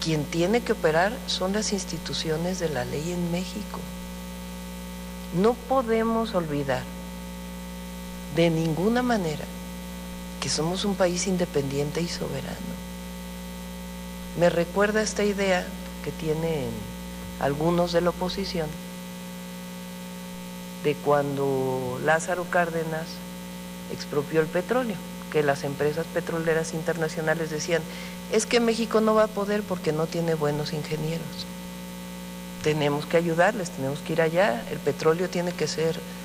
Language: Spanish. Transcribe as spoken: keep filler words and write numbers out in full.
quien tiene que operar son las instituciones de la ley en México. No podemos olvidar de ninguna manera que somos un país independiente y soberano. Me recuerda esta idea que tienen algunos de la oposición de cuando Lázaro Cárdenas expropió el petróleo, que las empresas petroleras internacionales decían, es que México no va a poder porque no tiene buenos ingenieros. Tenemos que ayudarles, tenemos que ir allá, el petróleo tiene que ser